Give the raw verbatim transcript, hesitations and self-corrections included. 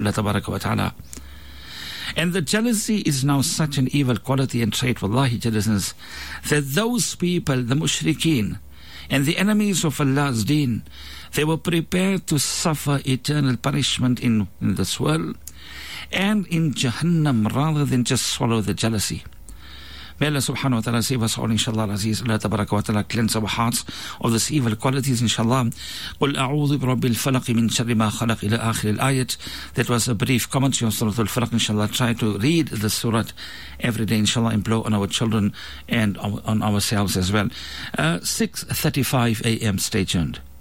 Allah Tabaraka wa Ta'ala. And the jealousy is now such an evil quality and trait, wallahi, listeners, that those people, the mushrikeen, and the enemies of Allah's deen, they were prepared to suffer eternal punishment in, in this world and in Jahannam rather than just swallow the jealousy. May Allah subhanahu wa ta'ala save us all, inshallah al-aziz. Allah tabaraka wa ta'ala cleanse our hearts of these evil qualities, inshallah. قُلْ أَعُوذُ بِرَبِّ الْفَلَقِ مِنْ شَرِّ مَا خَلَقِ إِلَى آخِرِ الْآيَةِ. That was a brief commentary on Surah Al-Falaq, inshallah. Try to read the surah every day, inshallah, and blow on our children and on ourselves as well. Uh, six thirty-five a m, stay tuned.